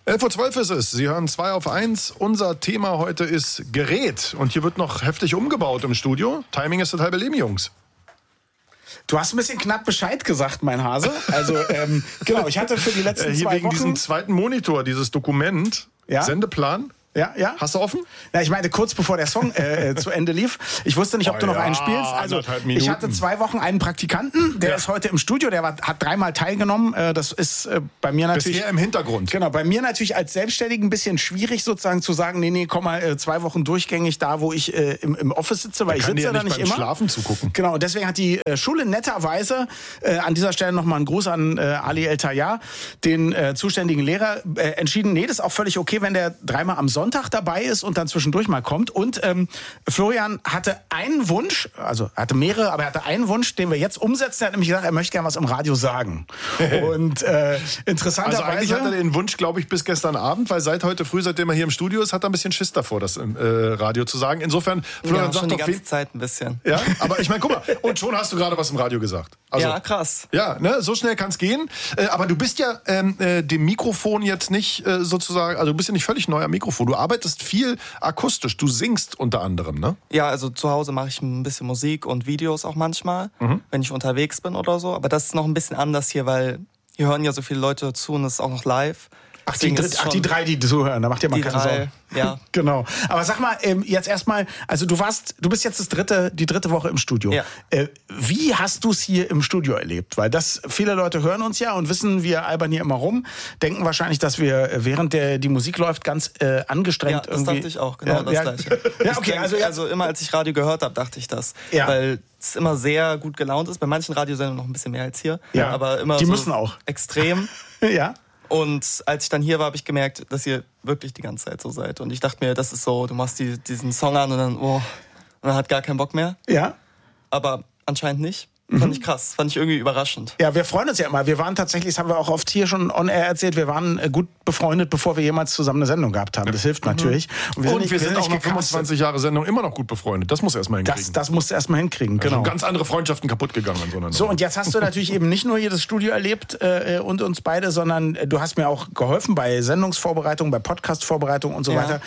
11:12 Uhr ist es. Sie hören 2 auf 1. Unser Thema heute ist Gerät. Und hier wird noch heftig umgebaut im Studio. Timing ist das halbe Leben, Jungs. Du hast ein bisschen knapp Bescheid gesagt, mein Hase. Also, genau, ich hatte für die letzten 2 Wochen... Hier wegen diesem zweiten Monitor, dieses Dokument, Sendeplan. Ja. Hast du offen? Ja, ich meinte kurz bevor der Song zu Ende lief. Ich wusste nicht, ob du noch einen spielst. Also ich hatte 2 Wochen einen Praktikanten, der ist heute im Studio, der hat 3-mal teilgenommen. Das ist bei mir natürlich... Bisher im Hintergrund. Genau, bei mir natürlich als Selbstständigen ein bisschen schwierig sozusagen zu sagen, nee, komm mal 2 Wochen durchgängig da, wo ich im Office sitze, weil ich sitze da nicht immer. Schlafen zugucken. Genau, und deswegen hat die Schule netterweise, an dieser Stelle nochmal einen Gruß an Ali El Tayyar, den zuständigen Lehrer, entschieden, nee, das ist auch völlig okay, wenn der 3-mal am Sonntag dabei ist und dann zwischendurch mal kommt. Und Florian hatte einen Wunsch, also hatte mehrere, aber er hatte einen Wunsch, den wir jetzt umsetzen. Er hat nämlich gesagt, er möchte gerne was im Radio sagen. Und interessanterweise... Also eigentlich hat er den Wunsch, glaube ich, bis gestern Abend, weil seit heute früh, seitdem er hier im Studio ist, hat er ein bisschen Schiss davor, das im Radio zu sagen. Insofern, Florian, sagt schon doch die ganze Zeit ein bisschen. Ja, aber ich meine, guck mal, und schon hast du gerade was im Radio gesagt. Also, ja, krass. Ja, ne, so schnell kann es gehen. Aber du bist ja dem Mikrofon jetzt nicht sozusagen, also du bist ja nicht völlig neu am Mikrofon. Du arbeitest viel akustisch, du singst unter anderem, ne? Ja, also zu Hause mache ich ein bisschen Musik und Videos auch manchmal, wenn ich unterwegs bin oder so. Aber das ist noch ein bisschen anders hier, weil hier hören ja so viele Leute zu und es ist auch noch live. Ach, die 3, die zuhören, da macht ihr mal keine Sorgen. Ja. Genau. Aber sag mal, jetzt erstmal, also du bist jetzt die dritte Woche im Studio. Ja. Wie hast du es hier im Studio erlebt? Weil viele Leute hören uns ja und wissen, wir albern hier immer rum, denken wahrscheinlich, dass wir, während die Musik läuft, ganz angestrengt irgendwie... Ja, das dachte ich auch, genau das Gleiche. Ja, okay, also immer als ich Radio gehört habe, dachte ich das. Ja. Weil es immer sehr gut gelaunt ist. Bei manchen Radiosendungen noch ein bisschen mehr als hier. Ja. Aber immer die so müssen auch. Extrem. Ja. Und als ich dann hier war, habe ich gemerkt, dass ihr wirklich die ganze Zeit so seid. Und ich dachte mir, das ist so, du machst diesen Song an und dann hat gar keinen Bock mehr. Ja. Aber anscheinend nicht. Fand ich krass, fand ich irgendwie überraschend. Ja, wir freuen uns ja immer. Wir waren tatsächlich, das haben wir auch oft hier schon on air erzählt, wir waren gut befreundet, bevor wir jemals zusammen eine Sendung gehabt haben. Das hilft natürlich. Und wir sind auch nach 25 Jahre Sendung immer noch gut befreundet. Das muss er erstmal hinkriegen. Das musst du erstmal hinkriegen, genau. Also ganz andere Freundschaften kaputt gegangen an so einer So, und jetzt hast du natürlich eben nicht nur hier das Studio erlebt und uns beide, sondern du hast mir auch geholfen bei Sendungsvorbereitung, bei Podcast-Vorbereitung und so weiter.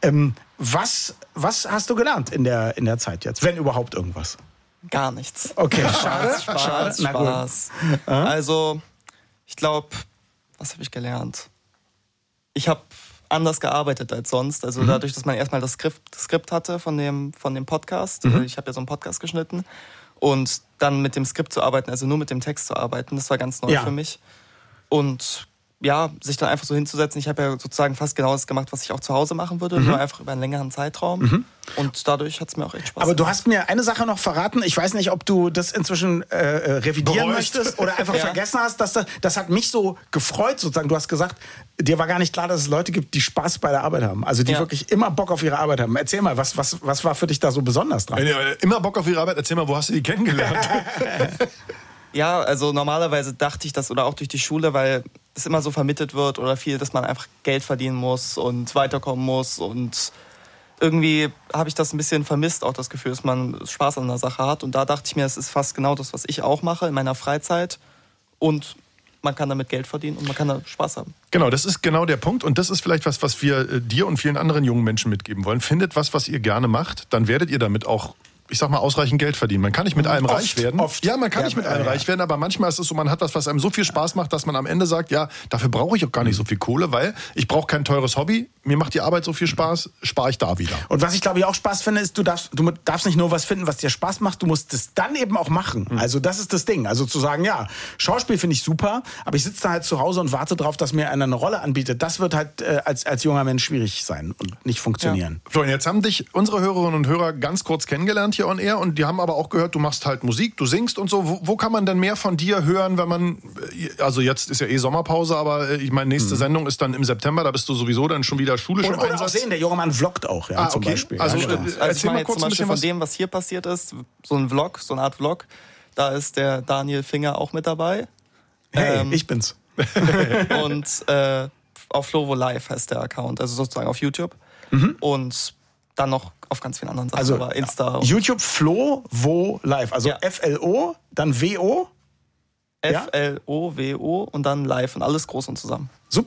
Was hast du gelernt in der Zeit jetzt, wenn überhaupt irgendwas? Gar nichts. Okay, schade. Spaß. Also, ich glaube, was habe ich gelernt? Ich habe anders gearbeitet als sonst. Also dadurch, dass man erstmal das Skript hatte von dem Podcast. Ich habe ja so einen Podcast geschnitten. Und dann mit dem Skript zu arbeiten, also nur mit dem Text zu arbeiten, das war ganz neu für mich. Und ja, sich dann einfach so hinzusetzen. Ich habe ja sozusagen fast genau das gemacht, was ich auch zu Hause machen würde, nur einfach über einen längeren Zeitraum. Und dadurch hat es mir auch echt Spaß gemacht. Aber du hast mir eine Sache noch verraten. Ich weiß nicht, ob du das inzwischen revidieren möchtest oder einfach vergessen hast. Das hat mich so gefreut, sozusagen. Du hast gesagt, dir war gar nicht klar, dass es Leute gibt, die Spaß bei der Arbeit haben. Also die wirklich immer Bock auf ihre Arbeit haben. Erzähl mal, was war für dich da so besonders dran? Immer Bock auf ihre Arbeit. Erzähl mal, wo hast du die kennengelernt? Ja, also normalerweise dachte ich das, oder auch durch die Schule, weil es immer so vermittelt wird oder viel, dass man einfach Geld verdienen muss und weiterkommen muss. Und irgendwie habe ich das ein bisschen vermisst, auch das Gefühl, dass man Spaß an der Sache hat. Und da dachte ich mir, es ist fast genau das, was ich auch mache in meiner Freizeit. Und man kann damit Geld verdienen und man kann da Spaß haben. Genau, das ist genau der Punkt. Und das ist vielleicht was wir dir und vielen anderen jungen Menschen mitgeben wollen. Findet was ihr gerne macht, dann werdet ihr damit auch, ich sag mal, ausreichend Geld verdienen. Man kann nicht mit allem reich werden. Ja, man kann nicht mit allem reich werden, aber manchmal ist es so, man hat was einem so viel Spaß macht, dass man am Ende sagt, ja, dafür brauche ich auch gar nicht so viel Kohle, weil ich brauche kein teures Hobby, mir macht die Arbeit so viel Spaß, spare ich da wieder. Und was ich glaube ich auch Spaß finde, ist, du darfst nicht nur was finden, was dir Spaß macht, du musst es dann eben auch machen. Also das ist das Ding. Also zu sagen, ja, Schauspiel finde ich super, aber ich sitze da halt zu Hause und warte drauf, dass mir einer eine Rolle anbietet. Das wird halt als junger Mensch schwierig sein und nicht funktionieren. Ja. Florian, jetzt haben dich unsere Hörerinnen und Hörer ganz kurz kennengelernt hier on air und die haben aber auch gehört, du machst halt Musik, du singst und so. Wo kann man denn mehr von dir hören, wenn man, also jetzt ist ja Sommerpause, aber ich meine, nächste Sendung ist dann im September, da bist du sowieso dann schon wieder schulisch im Einsatz. Auch sehen, der junge Mann vloggt auch, zum Beispiel. Also ich mache jetzt zum Beispiel von dem, was hier passiert ist, so ein Vlog, so eine Art Vlog, da ist der Daniel Finger auch mit dabei. Hey, ich bin's. Und auf Flovo Live heißt der Account, also sozusagen auf YouTube. Und dann noch auf ganz vielen anderen Sachen, also aber Insta. YouTube Flovo Live, also FLO, dann WO. FLOWO und dann live und alles groß und zusammen. Super.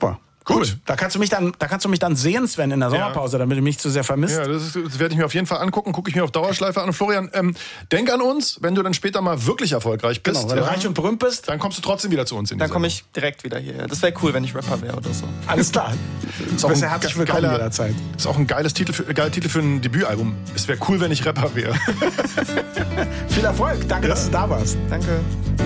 Gut. Da kannst du mich dann sehen, Sven, in der Sommerpause, damit du mich zu sehr vermisst. Ja, das werde ich mir auf jeden Fall angucken. Gucke ich mir auf Dauerschleife an. Und Florian, denk an uns, wenn du dann später mal wirklich erfolgreich bist. Genau, wenn du reich und berühmt bist. Dann kommst du trotzdem wieder zu uns in die Dann komme ich direkt wieder hierher. Das wäre cool, wenn ich Rapper wäre oder so. Alles klar. Ist auch herzlich willkommen jederzeit. Ist auch ein geiler Titel für ein Debütalbum. Es wäre cool, wenn ich Rapper wäre. Viel Erfolg. Danke, dass du da warst. Danke.